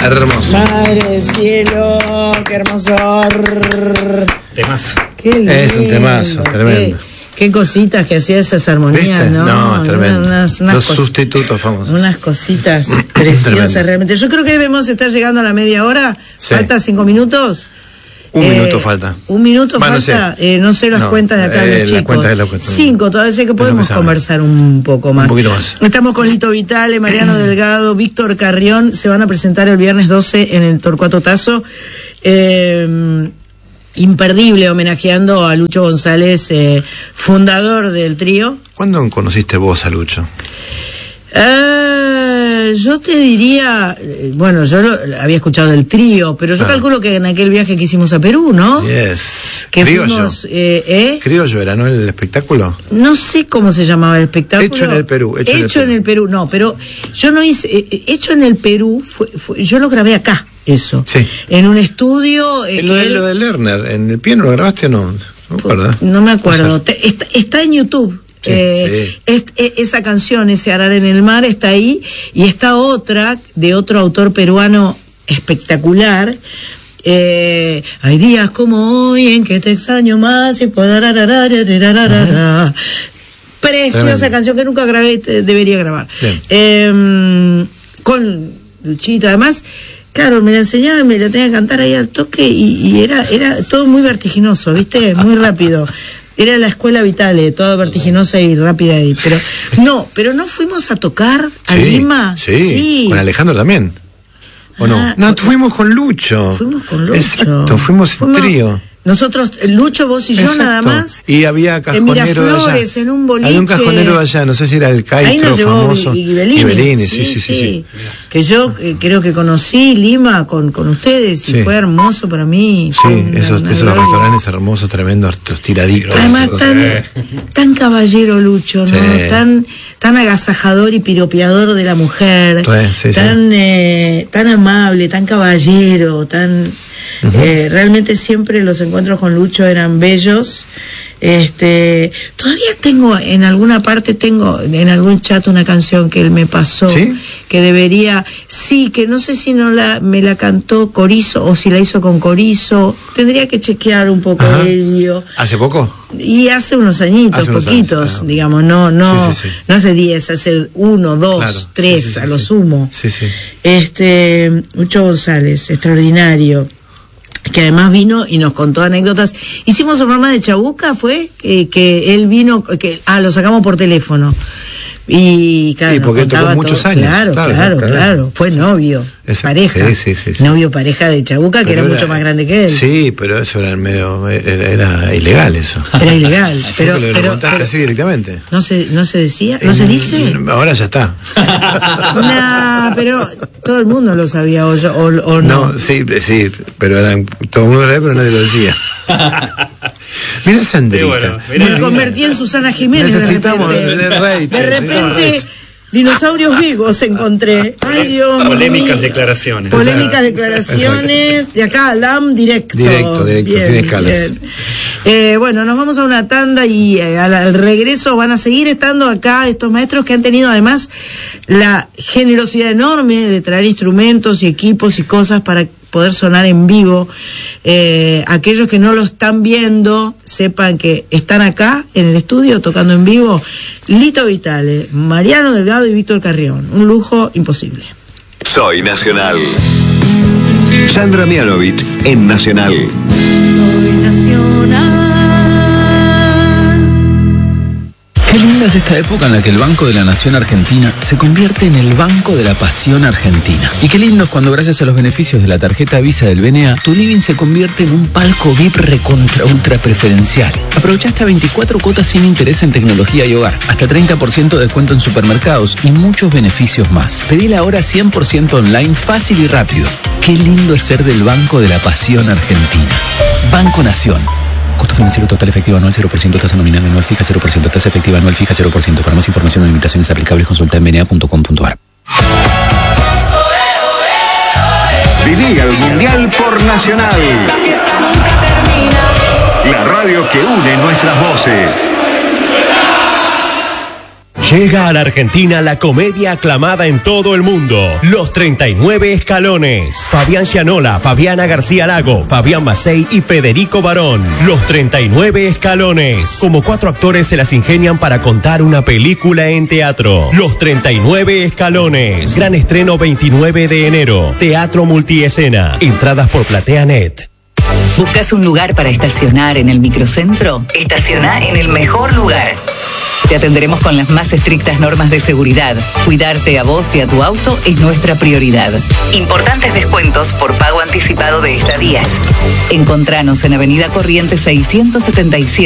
Hermoso. Madre del cielo, qué hermoso. Temazo. Qué lindo. Es un temazo, tremendo. Qué cositas que hacía esas armonías, ¿viste? ¿no? No, es tremendo. Los cos- sustitutos famosos. Unas cositas preciosas Tremendo. realmente. Yo creo que debemos estar llegando a la media hora. Sí. Falta 5 minutos. Un minuto falta. Un minuto Va, no falta. sé. No sé las No, cuentas de acá de los las chicos. cuentas de la cuenta. 5, todavía sé que podemos sabe. conversar un poco más. Un poquito más. Estamos con Lito Vitale, Mariano Delgado, Víctor Carrión. Se van a presentar el viernes 12 en el Torcuato Tazo. Imperdible, homenajeando a Lucho González, fundador del trío. ¿Cuándo conociste vos a Lucho? Yo te diría, bueno, yo había escuchado del trío, pero yo Claro. calculo que en aquel viaje que hicimos a Perú, ¿no? Yes. Que Criollo. fuimos, Criollo era, ¿no? El espectáculo. no sé cómo se llamaba el espectáculo. Hecho en el Perú, Hecho en el Perú, no, pero yo no hice, Hecho en el Perú, yo lo grabé acá, eso. Sí. En un estudio. Lo de Lerner, ¿en el piano lo grabaste o no? No me acuerdo. No me acuerdo. O sea, Está en YouTube. Sí, sí. Esa canción, ese Arar en el Mar, está ahí. Y está otra de otro autor peruano espectacular. Hay días como hoy en que te extraño más y preciosa Tremendo. canción que nunca grabé, debería grabar. Con Luchito, además. Claro, me la enseñaba y me la tenía que cantar ahí al toque y era todo muy vertiginoso, ¿viste? Muy rápido. Era la escuela Vitale, todo vertiginosa y rápida ahí. Pero no fuimos a tocar a Lima. Sí, con Alejandro también. ¿O no? No, fuimos con Lucho. Fuimos con Lucho. Exacto, fuimos en trío. Nosotros, Lucho, vos y yo Exacto. nada más. Y había cajonero en Miraflores, de allá. en un boliche. Había un cajonero de allá, no sé si era el Ahí Caistro nos llevó famoso. Ghibellini. Sí. Que yo creo que conocí Lima con ustedes y Sí. fue hermoso para mí. Sí, Fue una esos gloria. restaurantes hermosos, tremendos, los tiraditos. Además, tan caballero Lucho, ¿no? Sí. Tan agasajador y piropeador de la mujer. Sí. Tan amable, tan caballero, tan... realmente siempre los encuentros con Lucho eran bellos. Todavía tengo en alguna parte, en algún chat una canción que él me pasó. ¿Sí? Que debería, que no sé si me la cantó Corizo o si la hizo con Corizo. Tendría que chequear un poco ello. ¿Hace poco? Y hace unos añitos, Hace unos poquitos, años, digamos, no Sí. no hace 10, hace 1, 2, Claro. 3, Sí. a lo sumo. Sí. Lucho González, extraordinario, que además vino y nos contó anécdotas. Hicimos un programa de Chabuca, fue que él vino, lo sacamos por teléfono. Y claro, Sí, porque nos contaba tocó muchos todo. años. Claro. Fue novio, pareja. Sí. Novio, pareja de Chabuca, que era mucho más grande que él. Sí, pero eso era era ilegal eso. Era ilegal. Pero lo contaste así directamente. no se decía, no se dice. Ahora ya está. Nah, pero todo el mundo lo sabía o no. No, sí, pero todo el mundo lo sabía, pero nadie lo decía. Mira Sandrita. Bueno, Me convertí en Susana Jiménez Necesitamos de repente. el rating, De repente, dinosaurios vivos encontré. Ay, Dios mío. Polémicas declaraciones. Polémicas declaraciones. De acá, LAM directo. Directo, sin escalas. Bueno, nos vamos a una tanda y al regreso van a seguir estando acá estos maestros que han tenido además la generosidad enorme de traer instrumentos y equipos y cosas para poder sonar en vivo. Aquellos que no lo están viendo, sepan que están acá en el estudio tocando en vivo. Lito Vitale, Mariano Delgado y Víctor Carrión. Un lujo imposible. Soy Nacional. Sandra Mianovich en Nacional. Soy nacional. Qué linda es esta época en la que el Banco de la Nación Argentina se convierte en el Banco de la Pasión Argentina. Y qué lindo es cuando gracias a los beneficios de la tarjeta Visa del BNA, tu living se convierte en un palco VIP recontra ultra preferencial. Aprovecha hasta 24 cuotas sin interés en tecnología y hogar, hasta 30% de descuento en supermercados y muchos beneficios más. Pedila ahora 100% online, fácil y rápido. Qué lindo es ser del Banco de la Pasión Argentina. Banco Nación. Costo financiero total efectivo anual 0%, tasa nominal anual fija 0%, tasa efectiva anual fija 0%. Para más información o limitaciones aplicables consulta en bna.com.ar. Viví el Mundial por Nacional. Esta fiesta nunca termina. La radio que une nuestras voces. Llega a la Argentina la comedia aclamada en todo el mundo, Los 39 Escalones. Fabián Gianola, Fabiana García Lago, Fabián Macei y Federico Barón. Los 39 Escalones. Como 4 actores se las ingenian para contar una película en teatro. Los 39 Escalones. Gran estreno 29 de enero. Teatro Multiescena. Entradas por PlateaNet. ¿Buscas un lugar para estacionar en el microcentro? Estaciona en el mejor lugar. Te atenderemos con las más estrictas normas de seguridad. Cuidarte a vos y a tu auto es nuestra prioridad. Importantes descuentos por pago anticipado de estadías. Encontranos en Avenida Corrientes 677.